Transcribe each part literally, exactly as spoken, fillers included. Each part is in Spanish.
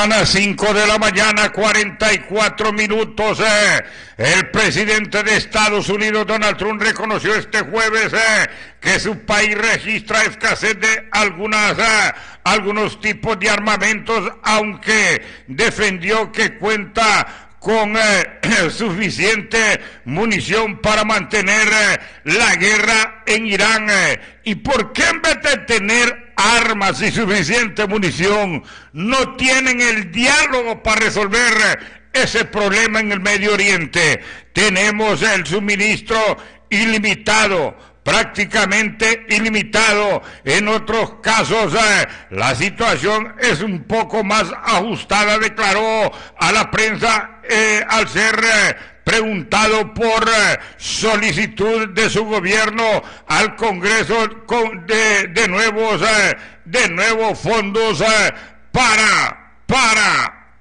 mañana, cinco de la mañana, cuarenta y cuatro minutos. Eh. El presidente de Estados Unidos, Donald Trump, reconoció este jueves eh, que su país registra escasez de algunas, eh, algunos tipos de armamentos, aunque defendió que cuenta con eh, suficiente munición para mantener eh, la guerra en Irán. Eh. ¿Y por qué en vez de tener armas y suficiente munición no tienen el diálogo para resolver eh, ese problema en el Medio Oriente? Tenemos el suministro ilimitado, prácticamente ilimitado. En otros casos eh, la situación es un poco más ajustada, declaró a la prensa eh, al ser eh, preguntado por eh, solicitud de su gobierno al Congreso con, de, de nuevos eh, de nuevos fondos eh, para para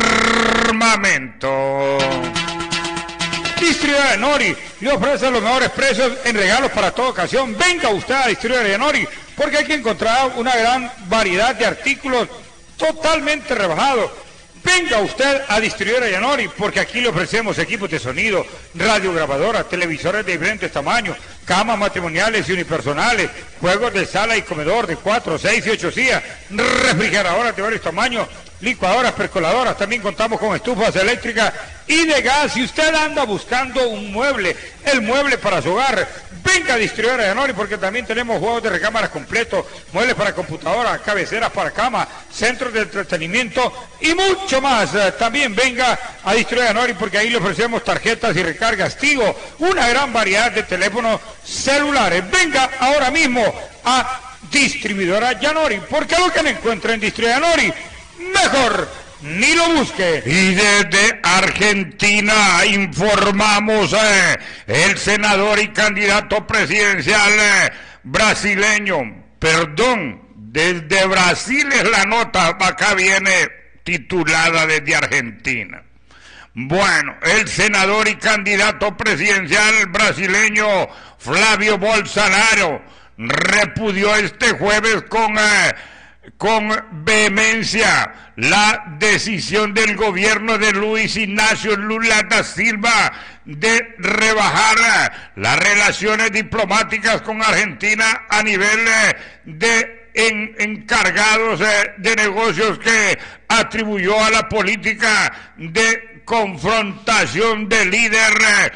armamento. Distribuidora Nori le ofrece los mejores precios en regalos para toda ocasión. Venga usted a Distribuidora Nori, porque hay que encontrar una gran variedad de artículos totalmente rebajados. Venga usted a Distribuidora Yanori, porque aquí le ofrecemos equipos de sonido, radiograbadoras, televisores de diferentes tamaños, camas matrimoniales y unipersonales, juegos de sala y comedor de cuatro, seis y ocho sillas, refrigeradoras de varios tamaños, licuadoras, percoladoras. También contamos con estufas eléctricas y de gas. Si usted anda buscando un mueble, el mueble para su hogar, venga a Distribuidora Yanori, porque también tenemos juegos de recámaras completos, muebles para computadoras, cabeceras para cama, centros de entretenimiento y mucho más. También venga a Distribuidora Yanori, porque ahí le ofrecemos tarjetas y recargas Tigo, una gran variedad de teléfonos celulares. Venga ahora mismo a Distribuidora Yanori, porque lo que no encuentra en Distribuidora Yanori, mejor ni lo busque. Y desde Argentina informamos eh, el senador y candidato presidencial eh, brasileño, perdón, desde Brasil es la nota, acá viene titulada desde Argentina. Bueno, el senador y candidato presidencial brasileño Flavio Bolsonaro repudió este jueves con eh, con vehemencia la decisión del gobierno de Luis Ignacio Lula da Silva de rebajar las relaciones diplomáticas con Argentina a nivel de en, encargados de negocios que atribuyó a la política de confrontación del líder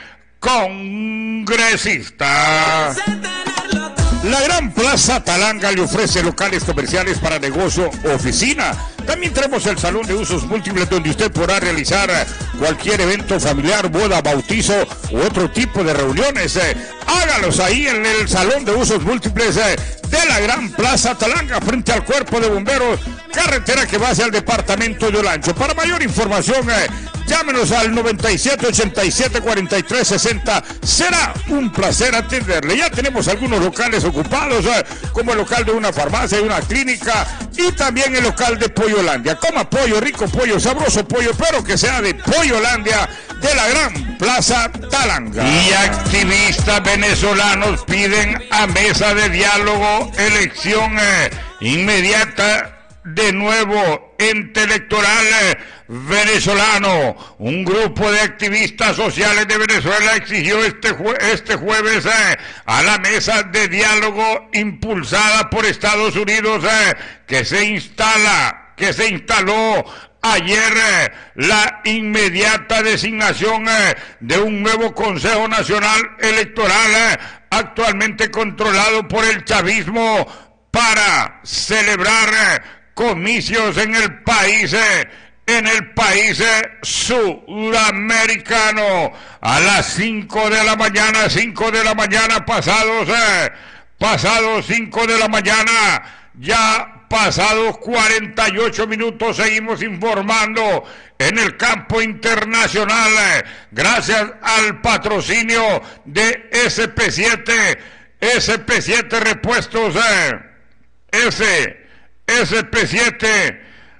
congresista. La Gran Plaza Talanga le ofrece locales comerciales para negocio o oficina. También tenemos el salón de usos múltiples, donde usted podrá realizar cualquier evento familiar, boda, bautizo u otro tipo de reuniones. Eh, hágalos ahí en el salón de usos múltiples eh, de la Gran Plaza Talanga, frente al Cuerpo de Bomberos, carretera que va hacia el departamento de Olancho. Para mayor información, eh, llámenos al noventa y siete, ochenta y siete, cuarenta y tres, sesenta. Será un placer atenderle. Ya tenemos algunos locales ocupados, eh, como el local de una farmacia y una clínica, y también el local de Pollolandia. Coma pollo, rico pollo, sabroso pollo, pero que sea de Pollolandia, de la Gran Plaza Talanga. Y activistas venezolanos piden a mesa de diálogo elección eh, inmediata de nuevo ente electoral eh, venezolano. Un grupo de activistas sociales de Venezuela exigió este, jue este jueves eh, a la mesa de diálogo impulsada por Estados Unidos eh, que se instala, que se instaló ayer eh, la inmediata designación eh, de un nuevo Consejo Nacional Electoral eh, actualmente controlado por el chavismo para celebrar eh, comicios en el país eh, en el país eh, sudamericano a las cinco de la mañana, cinco de la mañana pasados, eh, pasados cinco de la mañana, ya pasados cuarenta y ocho minutos, seguimos informando en el campo internacional, eh, gracias al patrocinio de S P siete, S P siete Repuestos, eh, S, S P siete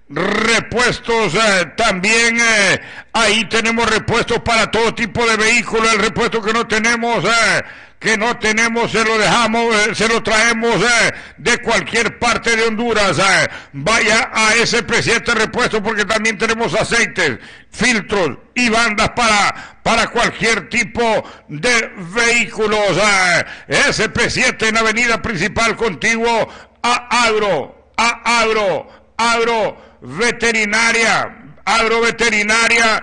repuestos eh, también, eh, ahí tenemos repuestos para todo tipo de vehículos. El repuesto que no tenemos, eh, que no tenemos, se lo dejamos, eh, se lo traemos eh, de cualquier parte de Honduras. Eh. Vaya a ese presidente repuesto, porque también tenemos aceites, filtros y bandas para, para cualquier tipo de vehículos. Eh. ese P siete en Avenida Principal, contiguo a Agro, a Agro, Agro Veterinaria, Agroveterinaria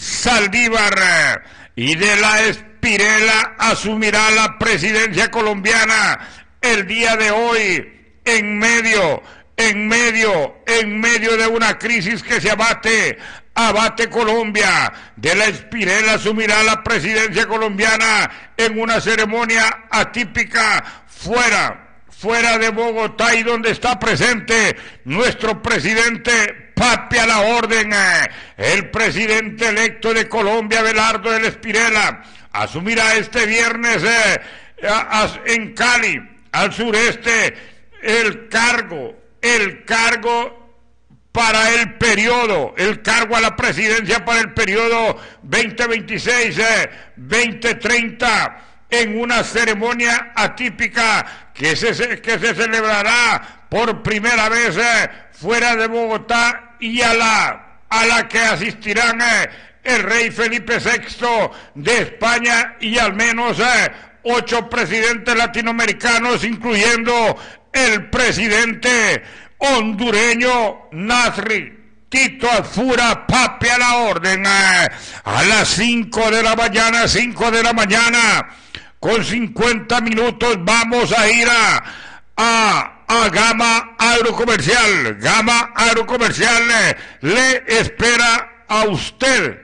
Saldívar. Y de la Espirela asumirá la presidencia colombiana el día de hoy, en medio, en medio, en medio de una crisis que se abate, abate Colombia. De la Espirela asumirá la presidencia colombiana en una ceremonia atípica fuera, fuera de Bogotá, y donde está presente nuestro presidente Papi a la orden. El presidente electo de Colombia, Abelardo de la Espirela, asumirá este viernes eh, a, a, en Cali, al sureste, el cargo, el cargo para el periodo, el cargo a la presidencia para el periodo veinte veintiséis veinte treinta, en una ceremonia atípica que se, que se celebrará por primera vez eh, fuera de Bogotá, y a la, a la que asistirán eh, el rey Felipe sexto de España y al menos eh, ocho presidentes latinoamericanos, incluyendo el presidente hondureño Nasri Tito Alfura. Papi a la orden. Eh, a las cinco de la mañana, cinco de la mañana, con cincuenta minutos, vamos a ir a, a, a Gama Agrocomercial. Gama Agrocomercial eh, le espera a usted,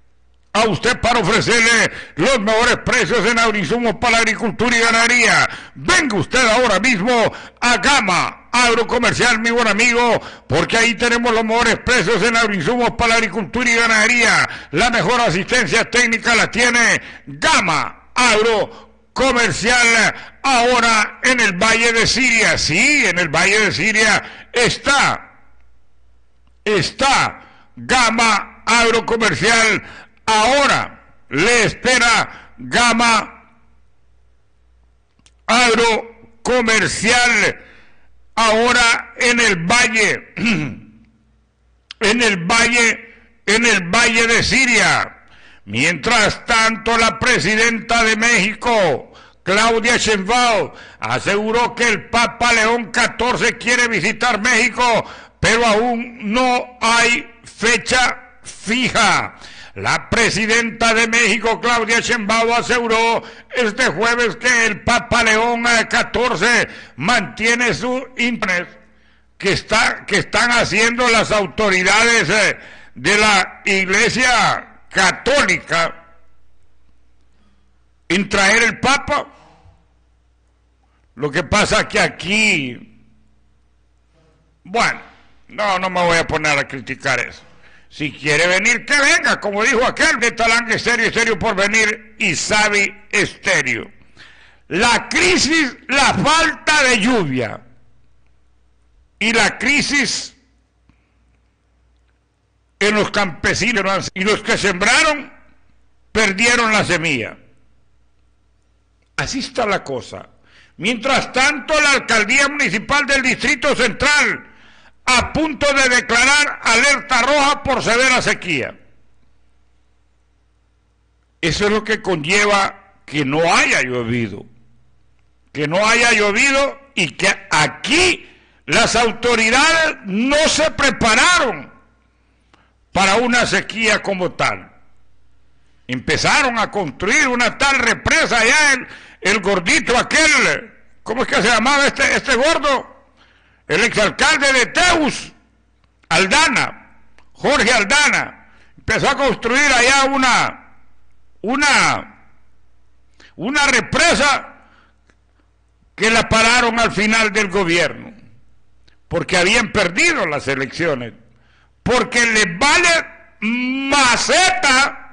a usted para ofrecerle los mejores precios en agroinsumos para la agricultura y ganadería. Venga usted ahora mismo a Gama Agrocomercial, mi buen amigo, porque ahí tenemos los mejores precios en agroinsumos para la agricultura y ganadería. La mejor asistencia técnica la tiene Gama Agrocomercial. Comercial, ahora en el Valle de Siria. Sí, en el Valle de Siria está, está Gama Agrocomercial. Ahora le espera Gama Agrocomercial, ahora en el Valle, en el Valle, en el Valle de Siria. Mientras tanto, la presidenta de México, Claudia Sheinbaum, aseguró que el Papa León catorce quiere visitar México, pero aún no hay fecha fija. La presidenta de México, Claudia Sheinbaum, aseguró este jueves que el Papa León catorce mantiene su interés que, está, que están haciendo las autoridades de la Iglesia Católica en traer el Papa. Lo que pasa es que aquí, bueno, no, no me voy a poner a criticar eso. Si quiere venir, que venga, como dijo aquel de Talán Estéreo, Estéreo por venir, y Sabi Estéreo. La crisis, la falta de lluvia y la crisis en los campesinos, y los que sembraron perdieron la semilla. Así está la cosa. Mientras tanto, la alcaldía municipal del Distrito Central a punto de declarar alerta roja por severa sequía. Eso es lo que conlleva que no haya llovido, que no haya llovido y que aquí las autoridades no se prepararon para una sequía como tal. Empezaron a construir una tal represa allá, el, el gordito aquel, ¿cómo es que se llamaba este, este gordo? El exalcalde de Teus, Aldana, Jorge Aldana, empezó a construir allá una, una, una represa que la pararon al final del gobierno, porque habían perdido las elecciones. Porque les vale maceta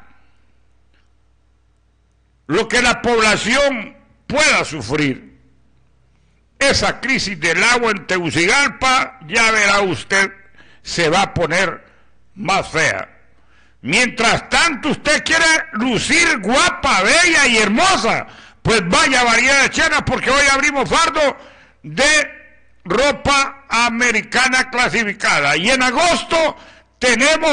lo que la población pueda sufrir. Esa crisis del agua en Tegucigalpa, ya verá usted se va a poner más fea. Mientras tanto usted quiere lucir guapa, bella y hermosa, pues vaya a Variedades Chenas, porque hoy abrimos fardo de ropa americana clasificada. Y en agosto tenemos